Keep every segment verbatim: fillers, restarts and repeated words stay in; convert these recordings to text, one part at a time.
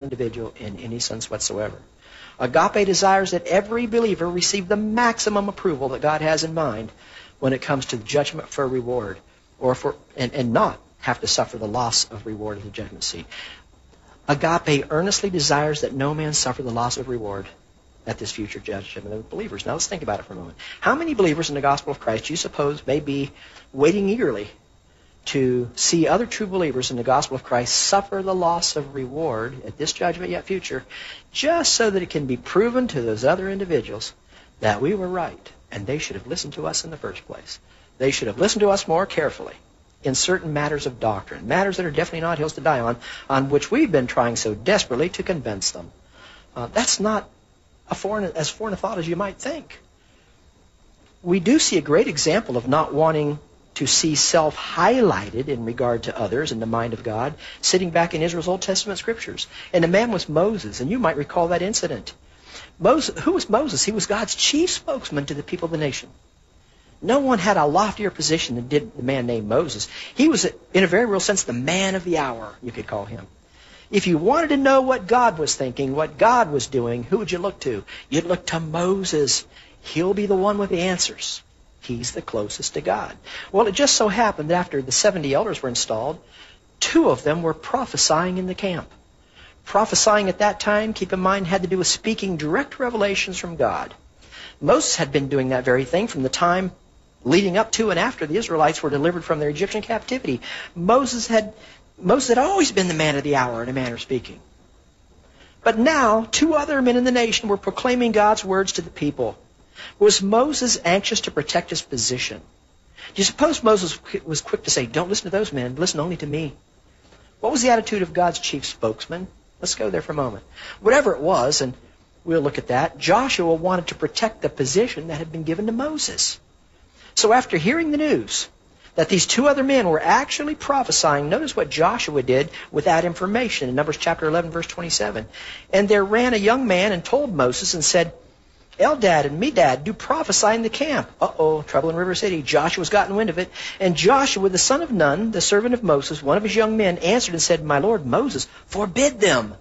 individual in any sense whatsoever. Agape desires that every believer receive the maximum approval that God has in mind when it comes to judgment for reward, or for and, and not have to suffer the loss of reward of the judgment seat. Agape earnestly desires that no man suffer the loss of reward at this future judgment of believers. Now let's think about it for a moment. How many believers in the gospel of Christ do you suppose may be waiting eagerly to see other true believers in the gospel of Christ suffer the loss of reward at this judgment yet future, just so that it can be proven to those other individuals that we were right and they should have listened to us in the first place? They should have listened to us more carefully in certain matters of doctrine, matters that are definitely not hills to die on, on which we've been trying so desperately to convince them. Uh, that's not a foreign, as foreign a thought as you might think. We do see a great example of not wanting to see self highlighted in regard to others in the mind of God, sitting back in Israel's Old Testament scriptures. And the man was Moses, and you might recall that incident. Moses, who was Moses? He was God's chief spokesman to the people of the nation. No one had a loftier position than did the man named Moses. He was, in a very real sense, the man of the hour, you could call him. If you wanted to know what God was thinking, what God was doing, who would you look to? You'd look to Moses. He'll be the one with the answers. He's the closest to God. Well, it just so happened that after the seventy elders were installed, two of them were prophesying in the camp. Prophesying at that time, keep in mind, had to do with speaking direct revelations from God. Moses had been doing that very thing from the time leading up to and after the Israelites were delivered from their Egyptian captivity. Moses had, Moses had always been the man of the hour in a manner of speaking. But now, two other men in the nation were proclaiming God's words to the people. Was Moses anxious to protect his position? Do you suppose Moses was quick to say, don't listen to those men, listen only to me? What was the attitude of God's chief spokesman? Let's go there for a moment. Whatever it was, and we'll look at that, Joshua wanted to protect the position that had been given to Moses. So after hearing the news that these two other men were actually prophesying, notice what Joshua did with that information in Numbers chapter eleven, verse twenty-seven. And there ran a young man and told Moses and said, Eldad and Medad do prophesy in the camp. Uh-oh, trouble in River City. Joshua's gotten wind of it. And Joshua, the son of Nun, the servant of Moses, one of his young men, answered and said, my lord Moses, forbid them.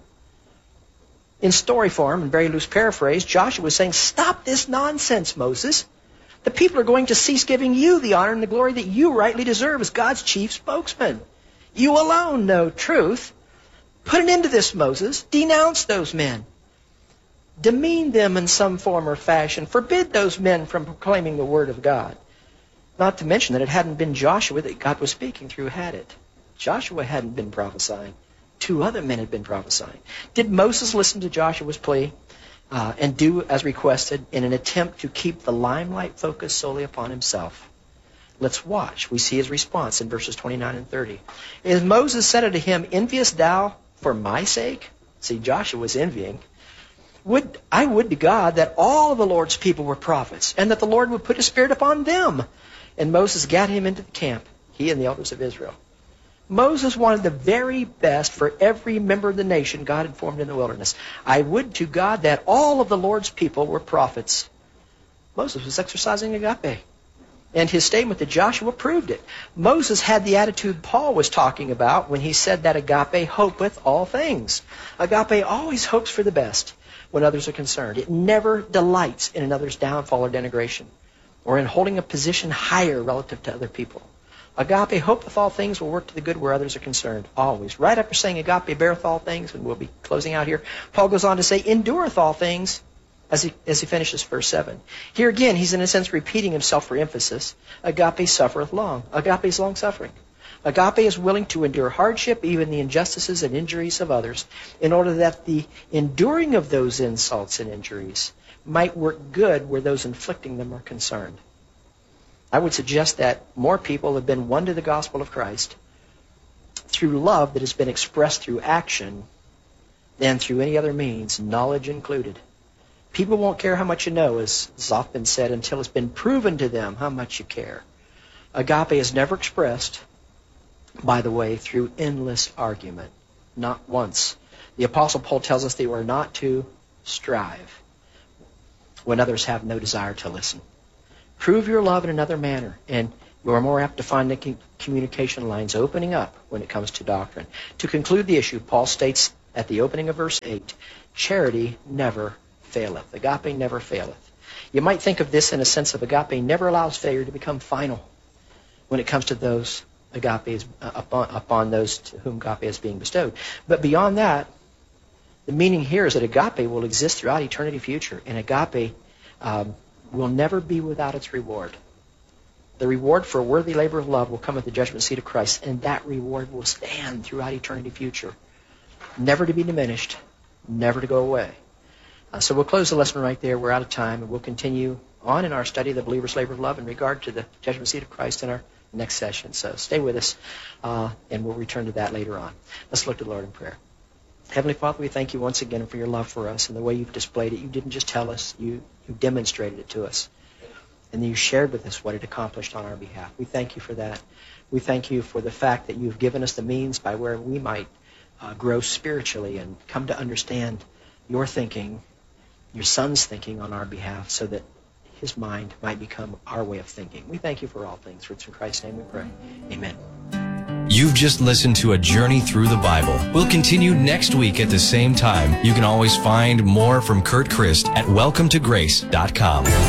In story form, and very loose paraphrase, Joshua was saying, stop this nonsense, Moses. The people are going to cease giving you the honor and the glory that you rightly deserve as God's chief spokesman. You alone know truth. Put an end to this, Moses. Denounce those men. Demean them in some form or fashion. Forbid those men from proclaiming the word of God. Not to mention that it hadn't been Joshua that God was speaking through, had it? Joshua hadn't been prophesying. Two other men had been prophesying. Did Moses listen to Joshua's plea uh, and do as requested in an attempt to keep the limelight focused solely upon himself? Let's watch. We see his response in verses twenty-nine and thirty. As Moses said unto him, enviest thou for my sake? See, Joshua was envying. Would I would to God that all of the Lord's people were prophets, and that the Lord would put his spirit upon them. And Moses gathered him into the camp, he and the elders of Israel. Moses wanted the very best for every member of the nation God had formed in the wilderness. I would to God that all of the Lord's people were prophets. Moses was exercising agape. And his statement to Joshua proved it. Moses had the attitude Paul was talking about when he said that agape hopeth all things. Agape always hopes for the best when others are concerned. It never delights in another's downfall or denigration, or in holding a position higher relative to other people. Agape hopeth all things will work to the good where others are concerned. Always. Right after saying agape beareth all things, and we'll be closing out here, Paul goes on to say endureth all things as he, as he finishes verse seven. Here again, he's in a sense repeating himself for emphasis. Agape suffereth long. Agape is long-suffering. Agape is willing to endure hardship, even the injustices and injuries of others, in order that the enduring of those insults and injuries might work good where those inflicting them are concerned. I would suggest that more people have been won to the gospel of Christ through love that has been expressed through action than through any other means, knowledge included. People won't care how much you know, as has often been said, until it's been proven to them how much you care. Agape is never expressed, by the way, through endless argument. Not once. The Apostle Paul tells us that we are not to strive when others have no desire to listen. Prove your love in another manner, and you are more apt to find the communication lines opening up when it comes to doctrine. To conclude the issue, Paul states at the opening of verse eight, charity never faileth. Agape never faileth. You might think of this in a sense of agape never allows failure to become final when it comes to those agape is, uh, upon, upon those to whom agape is being bestowed. But beyond that, the meaning here is that agape will exist throughout eternity future, and agape um, will never be without its reward. The reward for a worthy labor of love will come at the judgment seat of Christ, and that reward will stand throughout eternity future, never to be diminished, never to go away. Uh, so we'll close the lesson right there. We're out of time, and we'll continue on in our study of the believer's labor of love in regard to the judgment seat of Christ in our next session. So stay with us, uh, and we'll return to that later on. Let's look to the Lord in prayer. Heavenly Father, we thank you once again for your love for us and the way you've displayed it. You didn't just tell us, you, you demonstrated it to us. And then you shared with us what it accomplished on our behalf. We thank you for that. We thank you for the fact that you've given us the means by where we might uh, grow spiritually and come to understand your thinking, your Son's thinking on our behalf, so that his mind might become our way of thinking. We thank you for all things. For it's in Christ's name we pray. Amen. You've just listened to A Journey Through the Bible. We'll continue next week at the same time. You can always find more from Kurt Christ at welcome to grace dot com.